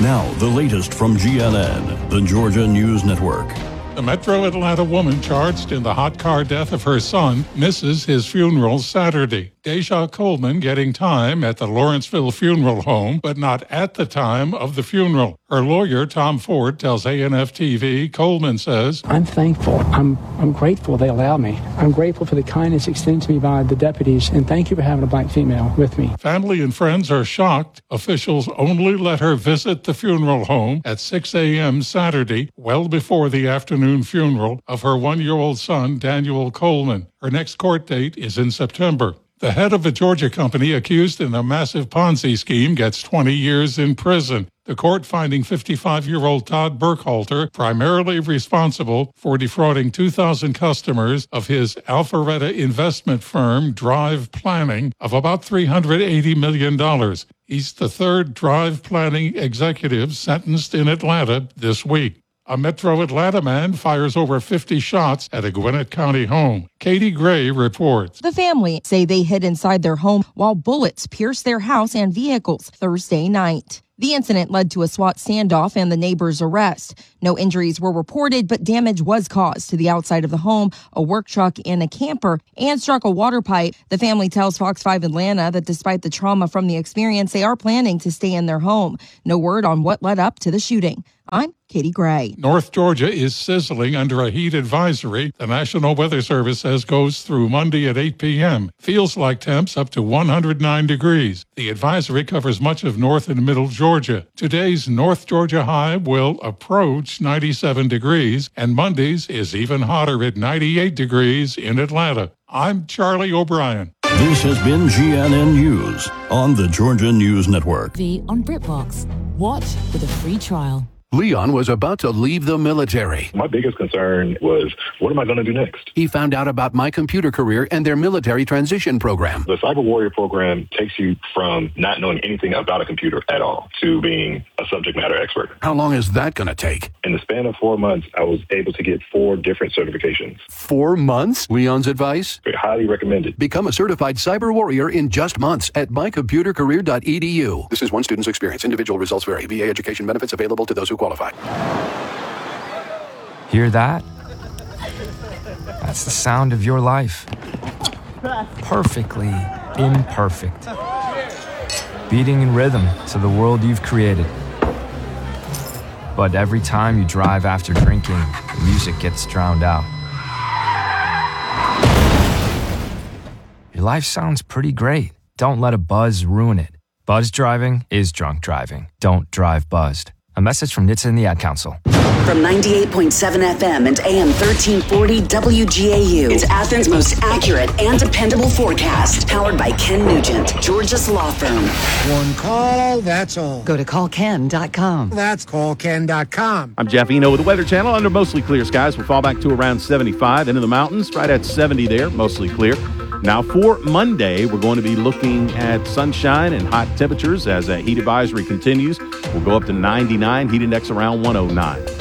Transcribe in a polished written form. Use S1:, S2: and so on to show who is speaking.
S1: Now, the latest from GNN, the Georgia News Network.
S2: The Metro Atlanta woman charged in the hot car death of her son misses his funeral Saturday. Deja Coleman getting time at the Lawrenceville Funeral Home, but not at the time of the funeral. Her lawyer, Tom Ford, tells ANF-TV, Coleman says,
S3: I'm thankful. I'm grateful they allowed me. I'm grateful for the kindness extended to me by the deputies, and thank you for having a black female with me.
S2: Family and friends are shocked. Officials only let her visit the funeral home at 6 a.m. Saturday, well before the afternoon funeral of her 1-year-old son, Daniel Coleman. Her next court date is in September. The head of a Georgia company accused in a massive Ponzi scheme gets 20 years in prison. The court finding 55-year-old Todd Burkhalter primarily responsible for defrauding 2,000 customers of his Alpharetta investment firm, Drive Planning, of about $380 million. He's the third Drive Planning executive sentenced in Atlanta this week. A Metro Atlanta man fires over 50 shots at a Gwinnett County home. Katie Gray reports.
S4: The family say they hid inside their home while bullets pierced their house and vehicles Thursday night. The incident led to a SWAT standoff and the neighbor's arrest. No injuries were reported, but damage was caused to the outside of the home, a work truck, and a camper, and struck a water pipe. The family tells Fox 5 Atlanta that despite the trauma from the experience, they are planning to stay in their home. No word on what led up to the shooting. I'm Katie Gray.
S2: North Georgia is sizzling under a heat advisory the National Weather Service says goes through Monday at 8 p.m. Feels like temps up to 109 degrees. The advisory covers much of north and middle Georgia. Today's North Georgia high will approach 97 degrees, and Monday's is even hotter at 98 degrees in Atlanta. I'm Charlie O'Brien.
S1: This has been GNN News on the Georgia News Network.
S5: On BritBox. Watch with a free trial.
S6: Leon was about to leave the military.
S7: My biggest concern was, what am I going to do next?
S6: He found out about My Computer Career and their military transition program.
S7: The Cyber Warrior program takes you from not knowing anything about a computer at all to being a subject matter expert.
S6: How long is that going to take?
S7: In the span of 4 months, I was able to get 4 different certifications.
S6: 4 months? Leon's advice?
S7: Highly recommended.
S6: Become a certified cyber warrior in just months at mycomputercareer.edu. This is one student's experience. Individual results vary. VA education benefits available to those who qualify.
S8: Hear that? That's the sound of your life. Perfectly imperfect. Beating in rhythm to the world you've created. But every time you drive after drinking, the music gets drowned out. Your life sounds pretty great. Don't let a buzz ruin it. Buzz driving is drunk driving. Don't drive buzzed. A message from NHTSA and the Ad Council.
S9: From 98.7 FM and AM 1340 WGAU, it's Athens' most accurate and dependable forecast. Powered by Ken Nugent, Georgia's law firm.
S10: One call, that's all.
S9: Go to callken.com.
S10: That's callken.com.
S11: I'm Jeff Eno with the Weather Channel. Under mostly clear skies, we'll fall back to around 75. Into the mountains, right at 70 there, mostly clear. Now for Monday, we're going to be looking at sunshine and hot temperatures as a heat advisory continues. We'll go up to 99, heat index around 109.